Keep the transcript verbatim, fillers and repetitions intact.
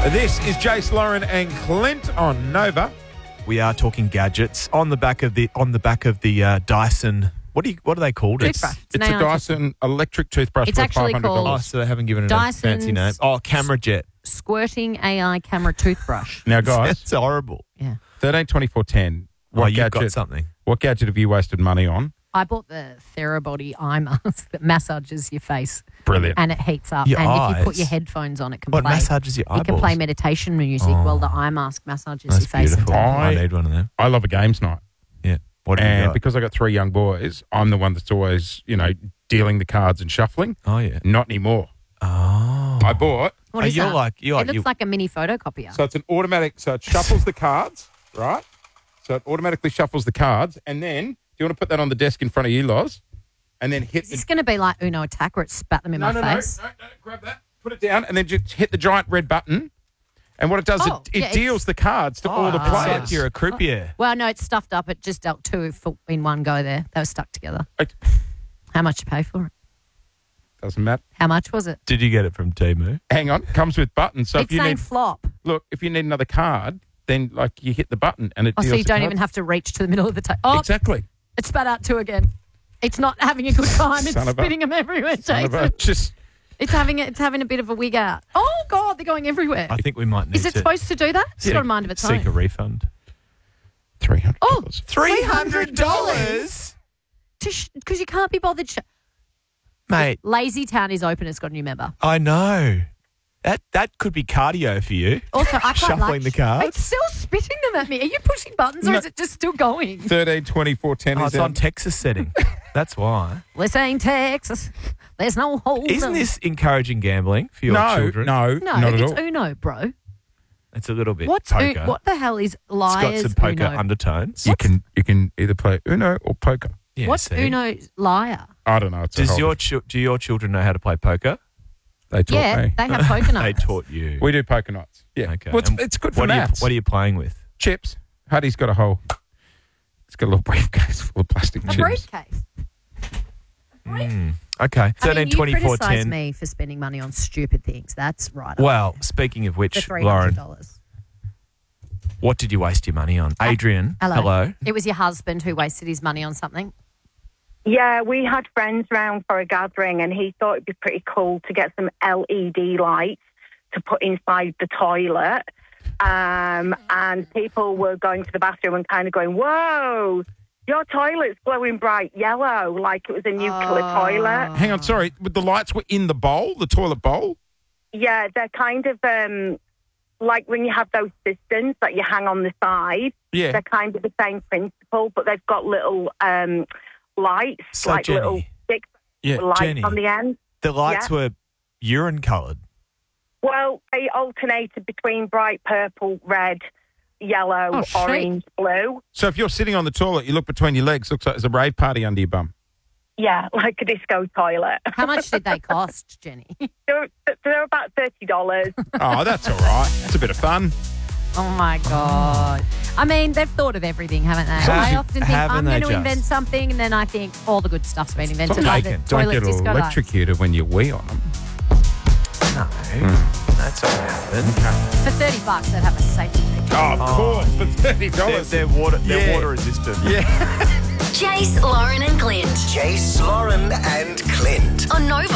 This is Jace, Lauren and Clint on Nova. We are talking gadgets on the back of the on the back of the uh, Dyson. What do you what are they called? Toothbrush. It's, it's a Dyson electric toothbrush It's for actually five hundred dollars. Oh, called- so they haven't given it a Dyson's- fancy name. Oh, camera jet. Squirting A I camera toothbrush. Now, guys, That's horrible. Yeah. thirteen twenty-four ten. Oh, What you've got gadget? something. What gadget have you wasted money on? I bought the Therabody eye mask that massages your face Brilliant. and it heats up. Your and if you put eyes? your headphones on, it can What play. massages your It can eyeballs? play meditation music while the eye mask massages That's your face. and beautiful. temples. I, I- need one of them. I love a games night. Yeah. What do you And got? because I got three young boys, I'm the one that's always, you know, dealing the cards and shuffling. Oh yeah. Not anymore. Oh. I bought. What Oh, is you're that? like- you're it like- looks you- like a mini photocopier. So it's an automatic, so it shuffles the cards, right? So it automatically shuffles the cards. And then, do you want to put that on the desk in front of you, Loz? And then hit Is the... this going to be like Uno Attack where it spat them in no, my no, face? no, no, no, grab that, put it down, and then just hit the giant red button. And what it does, Oh, it, it yeah, deals it's- the cards to all the it's players. like you're a croupier. Well, no, it's stuffed up. It just dealt two for- in one go there. They were stuck together. It How much you pay for it? doesn't matter. How much was it? Did you get it from Temu? Hang on, comes with buttons. So it's if you saying need, flop. look, if you need another card, then like you hit the button and it Oh, deals so you the don't cards. even have to reach to the middle of the table. Oh, Exactly. it spat out two again. It's not having a good time. It's Son of a- spitting them everywhere, Son of a- Jason. just It's having a, it's having a bit of a wig out. Oh God, they're going everywhere. I think we might need Is it to supposed to do that? It's got a mind of its seek own. a refund. three hundred Oh, dollars. Three hundred dollars, because you can't be bothered. Sh- mate. Lazy Town is open. It's got a new member. I know. That that could be cardio for you. Also, I quite Shuffling like the cards. It's still spitting them at me. Are you pushing buttons or No. is it just still going? thirteen twenty-four ten Oh, is it's on out. Texas setting. That's why. This ain't Texas. There's no hole. Isn't this encouraging gambling for your no, children? no, No, not at it's all. Uno, bro. It's a little bit What's poker. U- what the hell is It's got liars some poker Uno? undertones. You can you can either play Uno or poker. Yeah, What's see? Uno liar? I don't know. It's a Does whole your different- ch- do your children know how to play poker? they taught Yeah, me. they have poker They nights. taught you. We do poker nights. Yeah. Okay. Well, it's, And it's good for what are you, maths. what are you playing with? Chips. Huddy's got a whole. He's got a little briefcase full of plastic A chips. briefcase. Mm. Okay. I Thirteen mean, you twenty four criticise ten. me for spending money on stupid things. That's right. Well, speaking of for which, three hundred Lauren, dollars. what did you waste your money on? Adrian, Hello. hello. It was your husband who wasted his money on something. Yeah, we had friends round for a gathering and he thought it'd be pretty cool to get some L E D lights to put inside the toilet. Um, and people were going to the bathroom and kind of going, whoa, your toilet's glowing bright yellow, like it was a nuclear Oh. toilet. Hang on, sorry. But the lights were in the bowl, the toilet bowl. Yeah, they're kind of um, like when you have those cisterns that you hang on the side. Yeah. They're kind of the same principle, but they've got little um, lights, So, like Jenny, little sticks Yeah. with lights Jenny. on the end. The lights Yeah. were urine coloured. Well, they alternated between bright purple, red, yellow, Oh, shit. orange, blue. So if you're sitting on the toilet, you look between your legs, looks like there's a rave party under your bum. Yeah, like a disco toilet. How much did they cost, Jenny? they're, they're about thirty dollars. Oh, that's all right. It's a bit of fun. Oh, my God. I mean, they've thought of everything, haven't they? I Haven't- often think haven't I'm they going to just? invent something, and then I think all the good stuff's been invented. Don't like take the it. Don't toilet get disco lights. electrocuted when you wee on them. No, that's not happened. For thirty bucks, they'd have a safety feature. Oh, of course, for thirty They're, dollars. they're water. They're Yeah. water resistant. Yeah. Jace, Lauren and Clint Jace, Lauren and Clint. on Nova.